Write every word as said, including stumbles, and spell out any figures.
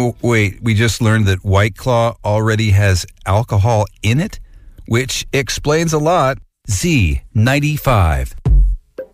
Oh, wait, we just learned that White Claw already has alcohol in it, which explains a lot. Z ninety-five.